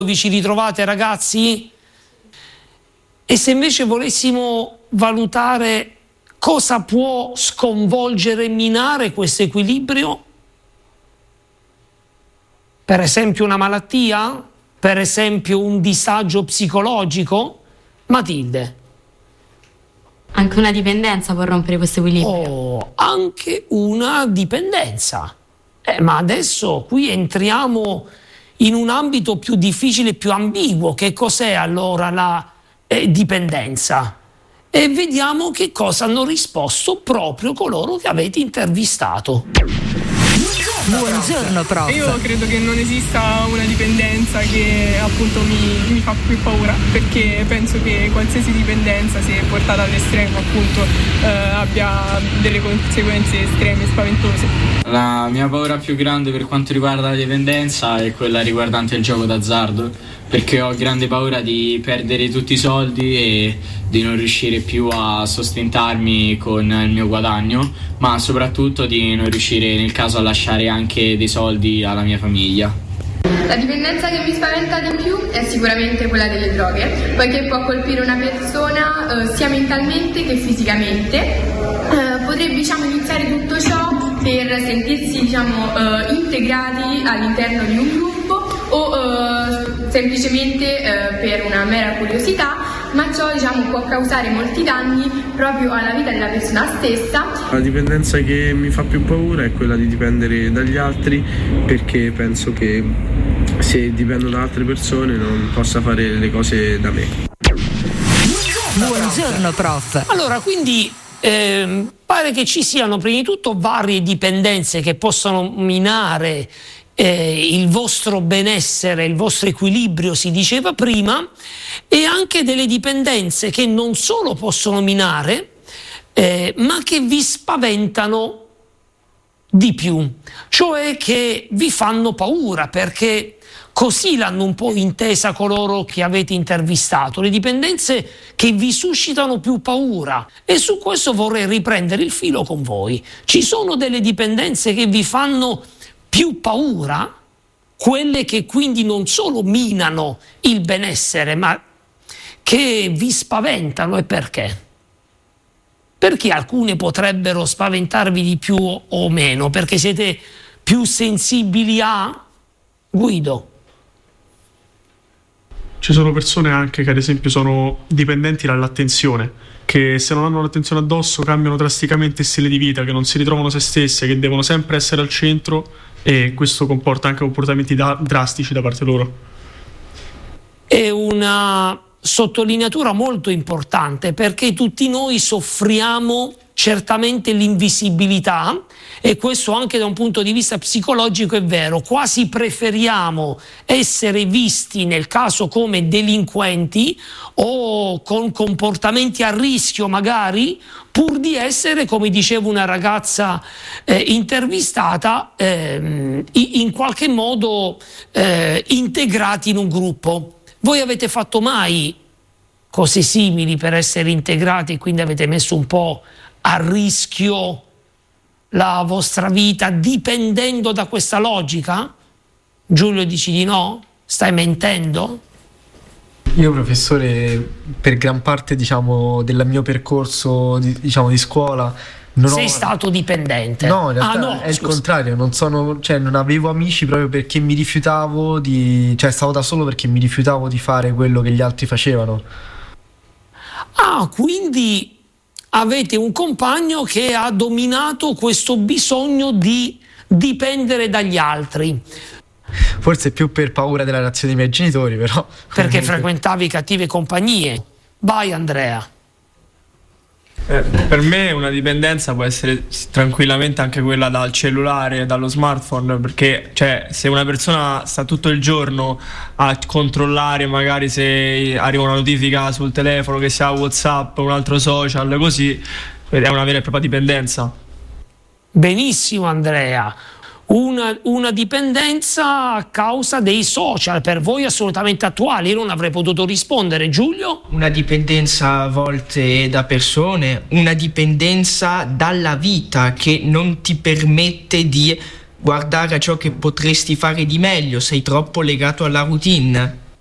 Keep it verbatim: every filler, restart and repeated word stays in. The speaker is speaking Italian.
Vi ci ritrovate, ragazzi? E se invece volessimo valutare cosa può sconvolgere e minare questo equilibrio? Per esempio una malattia? Per esempio un disagio psicologico? Matilde? Anche una dipendenza può rompere questo equilibrio. Oh, anche una dipendenza. Eh, ma adesso qui entriamo in un ambito più difficile, più ambiguo. Che cos'è allora la eh, dipendenza? E vediamo che cosa hanno risposto proprio coloro che avete intervistato. Buongiorno prof. Io credo che non esista una dipendenza che appunto mi, mi fa più paura, perché penso che qualsiasi dipendenza, se portata all'estremo, appunto eh, abbia delle conseguenze estreme, spaventose. La mia paura più grande per quanto riguarda la dipendenza è quella riguardante il gioco d'azzardo, perché ho grande paura di perdere tutti i soldi e di non riuscire più a sostentarmi con il mio guadagno, ma soprattutto di non riuscire nel caso a lasciare anche dei soldi alla mia famiglia. La dipendenza che mi spaventa di più è sicuramente quella delle droghe, poiché può colpire una persona eh, sia mentalmente che fisicamente. Eh, potrebbe diciamo iniziare tutto ciò per sentirsi diciamo eh, integrati all'interno di un gruppo o eh, semplicemente eh, per una mera curiosità, ma ciò diciamo può causare molti danni proprio alla vita della persona stessa. La dipendenza che mi fa più paura è quella di dipendere dagli altri, perché penso che se dipendo da altre persone non possa fare le cose da me. Buongiorno prof. Allora, quindi eh, pare che ci siano prima di tutto varie dipendenze che possono minare eh, il vostro benessere, il vostro equilibrio, si diceva prima, e anche delle dipendenze che non solo possono minare, eh, ma che vi spaventano di più, cioè che vi fanno paura, perché così l'hanno un po' intesa coloro che avete intervistato, le dipendenze che vi suscitano più paura. E su questo vorrei riprendere il filo con voi. Ci sono delle dipendenze che vi fanno più paura, quelle che quindi non solo minano il benessere, ma che vi spaventano, e perché? Perché alcune potrebbero spaventarvi di più o meno? Perché siete più sensibili a... Guido? Ci sono persone anche che ad esempio sono dipendenti dall'attenzione, che se non hanno l'attenzione addosso cambiano drasticamente stile di vita, che non si ritrovano se stesse, che devono sempre essere al centro, e questo comporta anche comportamenti da- drastici da parte loro. È una sottolineatura molto importante, perché tutti noi soffriamo certamente l'invisibilità, e questo anche da un punto di vista psicologico è vero. Quasi preferiamo essere visti nel caso come delinquenti o con comportamenti a rischio magari, pur di essere, come diceva una ragazza eh, intervistata, eh, in qualche modo eh, integrati in un gruppo. Voi avete fatto mai cose simili per essere integrati e quindi avete messo un po' a rischio la vostra vita dipendendo da questa logica? Giulio, dici di no? Stai mentendo? Io, professore, per gran parte diciamo del mio percorso di, diciamo di scuola non sei ho... stato dipendente? No, in realtà ah, no, è scusa. il contrario, non sono, cioè non avevo amici proprio perché mi rifiutavo di, cioè stavo da solo perché mi rifiutavo di fare quello che gli altri facevano. Ah, quindi avete un compagno che ha dominato questo bisogno di dipendere dagli altri. Forse più per paura della reazione dei miei genitori, però. Perché frequentavi cattive compagnie. Vai, Andrea. Eh, per me una dipendenza può essere tranquillamente anche quella dal cellulare, dallo smartphone, perché cioè, se una persona sta tutto il giorno a controllare magari se arriva una notifica sul telefono, che sia WhatsApp o un altro social, così è una vera e propria dipendenza. Benissimo, Andrea. Una, una dipendenza a causa dei social, per voi assolutamente attuali. Io non avrei potuto rispondere. Giulio? Una dipendenza a volte da persone, una dipendenza dalla vita che non ti permette di guardare a ciò che potresti fare di meglio, sei troppo legato alla routine.